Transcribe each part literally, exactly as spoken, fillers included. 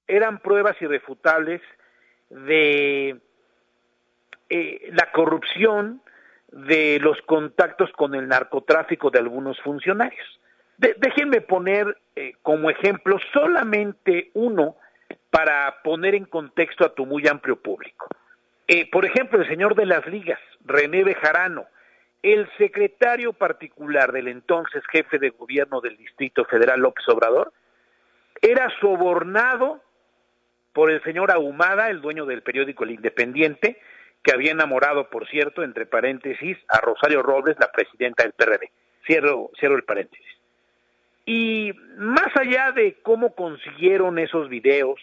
eran pruebas irrefutables de eh, la corrupción, de los contactos con el narcotráfico de algunos funcionarios. De, déjenme poner eh, como ejemplo solamente uno para poner en contexto a tu muy amplio público. Eh, por ejemplo, el señor de las ligas, René Bejarano, el secretario particular del entonces jefe de gobierno del Distrito Federal, López Obrador, era sobornado por el señor Ahumada, el dueño del periódico El Independiente, que había enamorado, por cierto, entre paréntesis, a Rosario Robles, la presidenta del P R D. Cierro, cierro el paréntesis. Y más allá de cómo consiguieron esos videos,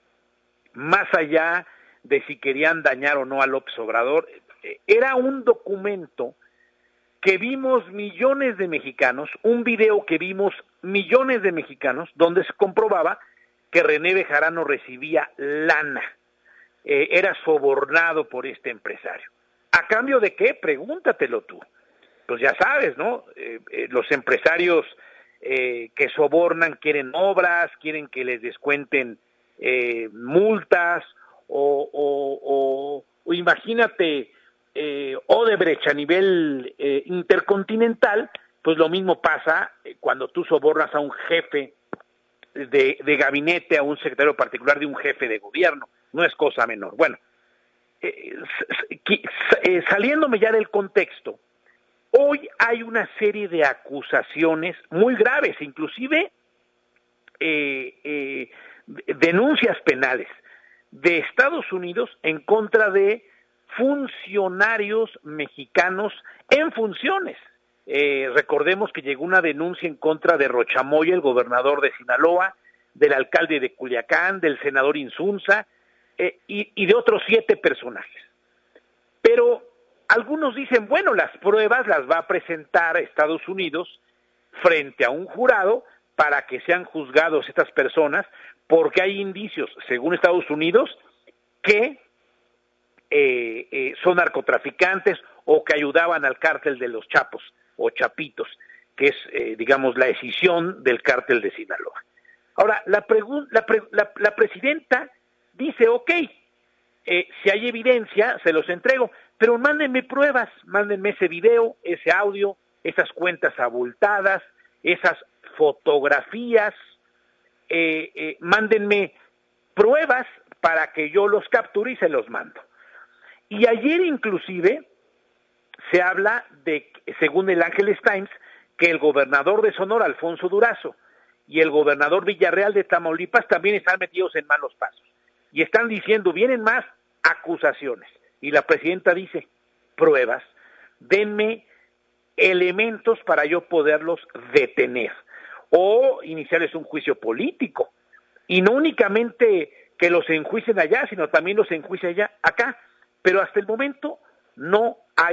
más allá de si querían dañar o no a López Obrador, era un documento que vimos millones de mexicanos, un video que vimos millones de mexicanos, donde se comprobaba que René Bejarano recibía lana, eh, era sobornado por este empresario. ¿A cambio de qué? Pregúntatelo tú. Pues ya sabes, ¿no? Eh, eh, los empresarios eh, que sobornan quieren obras, quieren que les descuenten eh, multas, o, o, o, o imagínate eh, Odebrecht a nivel eh, intercontinental, pues lo mismo pasa eh, cuando tú sobornas a un jefe de, de gabinete, a un secretario particular de un jefe de gobierno, no es cosa menor. Bueno, eh, eh, saliéndome ya del contexto, hoy hay una serie de acusaciones muy graves, inclusive eh, eh, denuncias penales de Estados Unidos en contra de funcionarios mexicanos en funciones. Eh, recordemos que llegó una denuncia en contra de Rochamoya, el gobernador de Sinaloa, del alcalde de Culiacán, del senador Insunza eh, y, y de otros siete personajes. Pero algunos dicen, bueno, las pruebas las va a presentar a Estados Unidos frente a un jurado para que sean juzgados estas personas, porque hay indicios, según Estados Unidos, que eh, eh, son narcotraficantes o que ayudaban al cártel de los Chapos o Chapitos, que es, eh, digamos, la escisión del cártel de Sinaloa. Ahora, la, pregun- la, pre- la, la presidenta dice, ok, eh, si hay evidencia, se los entrego, pero mándenme pruebas, mándenme ese video, ese audio, esas cuentas abultadas, esas fotografías, eh, eh, mándenme pruebas para que yo los capture y se los mando. Y ayer inclusive se habla de, según el Angeles Times, que el gobernador de Sonora, Alfonso Durazo, y el gobernador Villarreal de Tamaulipas también están metidos en malos pasos. Y están diciendo, vienen más acusaciones. Y la presidenta dice, pruebas, denme elementos para yo poderlos detener o iniciarles un juicio político. Y no únicamente que los enjuicien allá, sino también los enjuicien allá, acá. Pero hasta el momento no hay